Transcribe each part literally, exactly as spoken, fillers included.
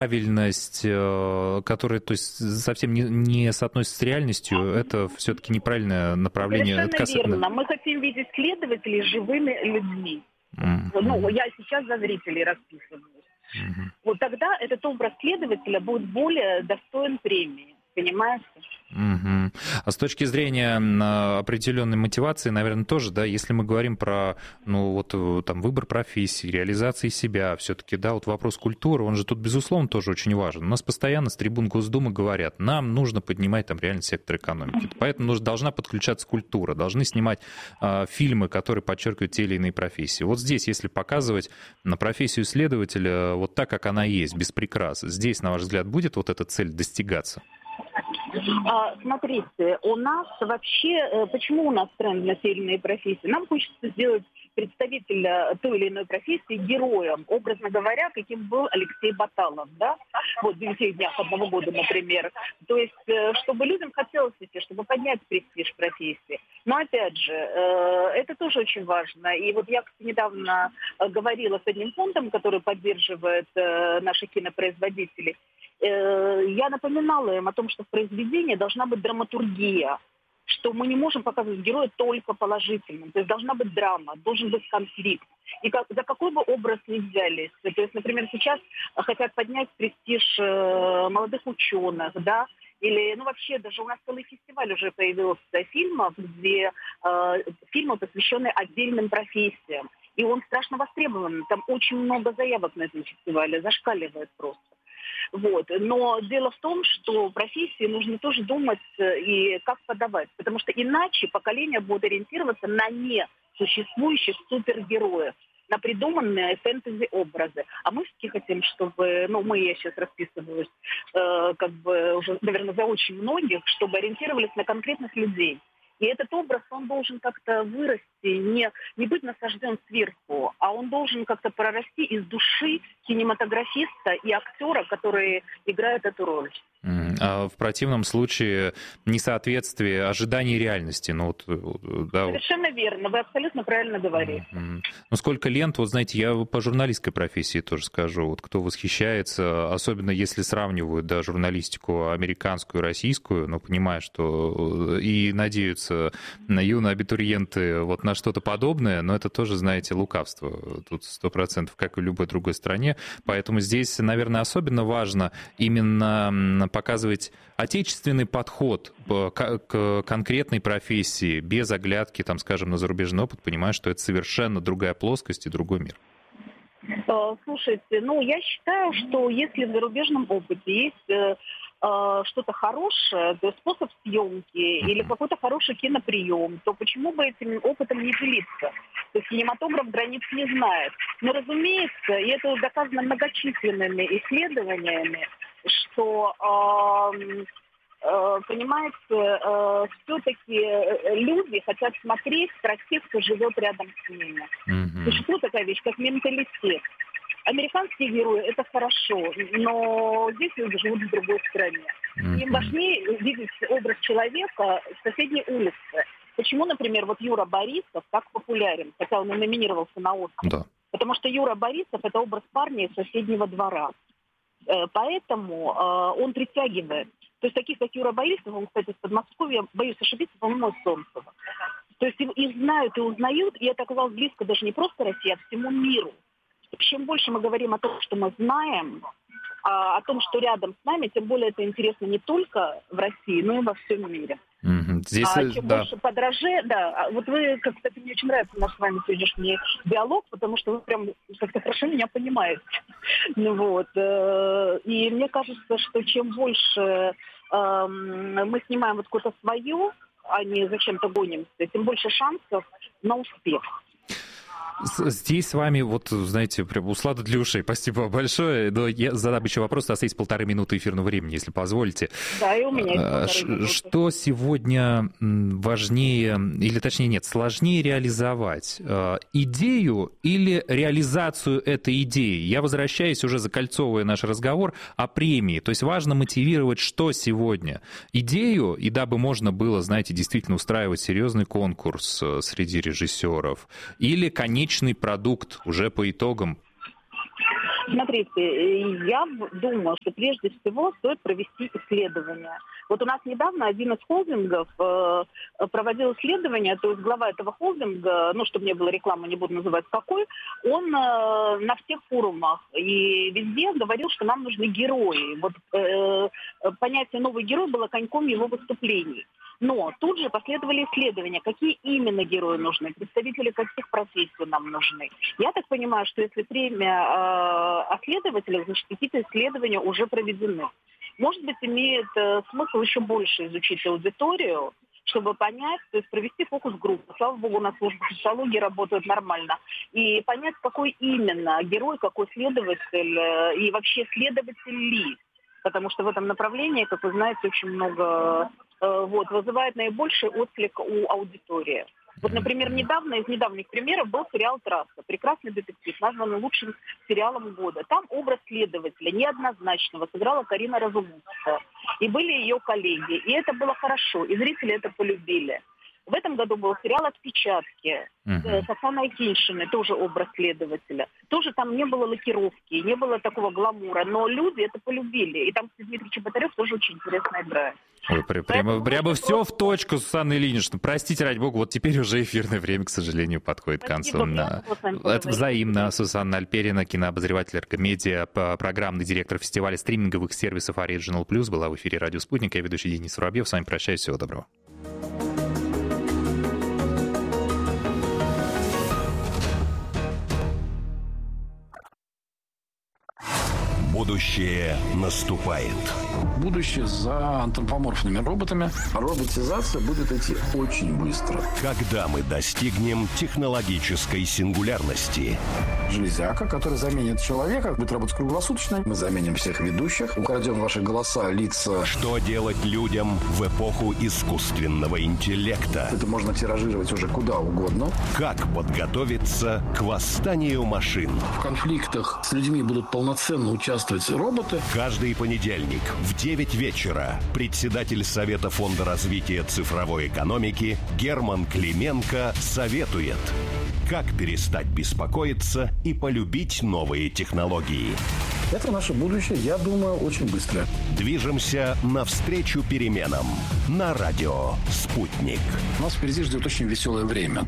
правильность, которая, то есть, совсем не, не соотносится с реальностью, это все-таки неправильное направление. Совершенно кас... верно. Мы хотим видеть следователей живыми людьми. Mm-hmm. Ну, я сейчас за зрителей расписываюсь. Mm-hmm. Вот тогда этот образ следователя будет более достоин премии. Понимаете? Угу. А с точки зрения определенной мотивации, наверное, тоже, да, если мы говорим про, ну, вот там выбор профессии, реализации себя, все-таки, да, вот вопрос культуры, он же тут, безусловно, тоже очень важен. У нас постоянно с трибун Госдумы говорят, нам нужно поднимать там реально сектор экономики. Поэтому нужно, должна подключаться культура, должны снимать э, фильмы, которые подчеркивают те или иные профессии. Вот здесь, если показывать на профессию следователя вот так, как она есть, без прикрас, здесь, на ваш взгляд, будет вот эта цель достигаться? Смотрите, у нас вообще, почему у нас тренд на те или иные профессии? Нам хочется сделать представителя той или иной профессии героем, образно говоря, каким был Алексей Баталов, да, вот в девяти днях одного года, например. То есть, чтобы людям хотелось идти, чтобы поднять престиж профессии. Но опять же, это тоже очень важно. И вот я, кстати, недавно говорила с одним фондом, который поддерживает наших кинопроизводителей. Я напоминала им о том, что в произведении должна быть драматургия, что мы не можем показывать героя только положительным. То есть должна быть драма, должен быть конфликт. И как, за какой бы образ ни взялись. То есть, например, сейчас хотят поднять престиж молодых ученых, да, или, ну, вообще, даже у нас целый фестиваль уже появился фильмов, где э, фильмы, посвященные отдельным профессиям. И он страшно востребован. Там очень много заявок на этом фестивале, зашкаливает просто. Вот. Но дело в том, что профессии нужно тоже думать и как подавать, потому что иначе поколение будет ориентироваться на несуществующих супергероев, на придуманные фэнтези-образы. А мы все хотим, чтобы, ну, мы, я сейчас расписываюсь, э, как бы уже, наверное, за очень многих, чтобы ориентировались на конкретных людей. И этот образ, он должен как-то вырасти, не, не быть насажден сверху, а он должен как-то прорасти из души кинематографиста и актера, которые играют эту роль. А в противном случае несоответствие ожиданий реальности. Ну, вот, да, совершенно вот. Верно, вы абсолютно правильно говорите. Mm-hmm. Ну, сколько лент, вот знаете, я по журналистской профессии тоже скажу, вот кто восхищается, особенно если сравнивают, да, журналистику американскую и российскую, но понимая, что и надеются на юные абитуриенты вот на что-то подобное, но это тоже, знаете, лукавство. Тут сто процентов, как и в любой другой стране. Поэтому здесь, наверное, особенно важно именно показывать отечественный подход к конкретной профессии, без оглядки, там, скажем, на зарубежный опыт, понимая, что это совершенно другая плоскость и другой мир. Слушайте, ну, я считаю, что если в зарубежном опыте есть э, э, что-то хорошее, то есть способ съемки uh-huh. или какой-то хороший киноприем, то почему бы этим опытом не делиться? То есть кинематограф границ не знает. Но, разумеется, и это доказано многочисленными исследованиями, что, э, э, понимаете, э, все-таки люди хотят смотреть про тех, кто живет рядом с ними. Mm-hmm. Существует такая вещь, как менталитет. Американские герои — это хорошо, но здесь люди живут в другой стране. Mm-hmm. Им важнее видеть образ человека с соседней улицы. Почему, например, вот Юра Борисов так популярен, хотя он и номинировался на «Оскар»? Да. Потому что Юра Борисов — это образ парня из соседнего двора. Поэтому э, он притягивает. То есть таких, как Юра Борисов, он, кстати, из Подмосковья, боюсь ошибиться, по-моему, Солнцева. То есть их знают и узнают, и это оказалось близко даже не просто России, а всему миру. Чем больше мы говорим о том, что мы знаем, а, о том, что рядом с нами, тем более это интересно не только в России, но и во всем мире. Mm-hmm. Здесь, а чем да. больше подороже, да, вот вы, как, кстати, мне очень нравится наш с вами сегодняшний диалог, потому что вы прям как-то хорошо меня понимаете. Ну, вот. И мне кажется, что чем больше э, мы снимаем вот какое-то свое, а не зачем-то гонимся, тем больше шансов на успех. Здесь с вами, вот, знаете, прям услада для ушей. Спасибо большое. Но я задам еще вопрос, у нас есть полторы минуты эфирного времени, если позволите. Да, и у меня есть полторы минуты. Что сегодня важнее, или точнее нет, сложнее реализовать? Идею или реализацию этой идеи? Я возвращаюсь, уже закольцовывая наш разговор, о премии. То есть важно мотивировать что сегодня? Идею, и дабы можно было, знаете, действительно устраивать серьезный конкурс среди режиссеров, или конечный продукт уже по итогам? Смотрите, я думаю, что прежде всего стоит провести исследование. Вот у нас недавно один из холдингов э, проводил исследование, то есть глава этого холдинга, ну, чтобы не было рекламы, не буду называть какой, он э, на всех форумах и везде говорил, что нам нужны герои. Вот э, понятие «новый герой» было коньком его выступлений. Но тут же последовали исследования, какие именно герои нужны, представители каких профессий нам нужны. Я так понимаю, что если премия э, о следователях, значит, какие-то исследования уже проведены. Может быть, имеет э, смысл еще больше изучить аудиторию, чтобы понять, то есть провести фокус-группу. Слава богу, у нас служба социологии работает нормально. И понять, какой именно герой, какой следователь э, и вообще следователь ли. Потому что в этом направлении, как вы знаете, очень много... Вот, вызывает наибольший отклик у аудитории. Вот, например, недавно, из недавних примеров был сериал «Трасса». Прекрасный детектив, названный лучшим сериалом года. Там образ следователя неоднозначного сыграла Карина Разумовская. И были ее коллеги. И это было хорошо, и зрители это полюбили. В этом году был сериал «Отпечатки» uh-huh. с Оксаной Акиньшиной, тоже образ следователя. Тоже там не было лакировки, не было такого гламура, но люди это полюбили. И там Дмитрий Чеботарев тоже очень интересно играет. Ой, прямо, прямо, прямо все просто... в точку, Сусанна Ильинична. Простите, ради бога, вот теперь уже эфирное время, к сожалению, подходит Спасибо, к концу. На... Это взаимно. Сусанна Альперина, кинообозреватель РК-медиа, программный директор фестиваля стриминговых сервисов Original Plus, была в эфире «Радио Спутник». Я ведущий Денис Воробьев. С вами прощаюсь. Всего доброго. Будущее наступает. Будущее за антропоморфными роботами. Роботизация будет идти очень быстро. Когда мы достигнем технологической сингулярности? Железяка, которая заменит человека, будет работать круглосуточно. Мы заменим всех ведущих, украдем ваши голоса, лица. Что делать людям в эпоху искусственного интеллекта? Это можно тиражировать уже куда угодно. Как подготовиться к восстанию машин? В конфликтах с людьми будут полноценно участвовать роботы. Каждый понедельник в девять вечера председатель Совета фонда развития цифровой экономики Герман Клименко советует, как перестать беспокоиться и полюбить новые технологии. Это наше будущее, я думаю, очень быстро. Движемся навстречу переменам на радио «Спутник». Нас впереди ждет очень веселое время.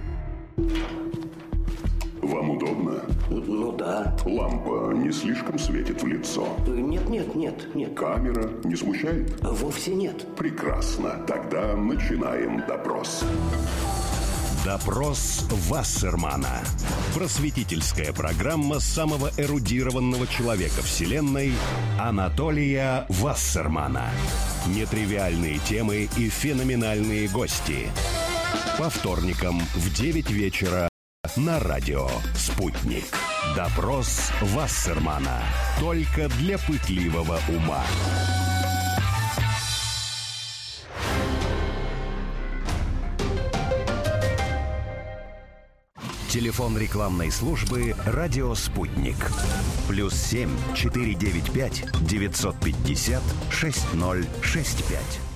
Вам удобно? Ну да. Лампа не слишком светит в лицо? Нет, нет, нет, нет. Камера не смущает? Вовсе нет. Прекрасно. Тогда начинаем допрос. Допрос Вассермана. Просветительская программа самого эрудированного человека Вселенной Анатолия Вассермана. Нетривиальные темы и феноменальные гости. По вторникам в девять вечера на радио «Спутник». Допрос Вассермана. Только для пытливого ума. Телефон рекламной службы «Радио Спутник». Плюс семь четыре девять пять девятьсот пятьдесят шесть ноль шесть пять.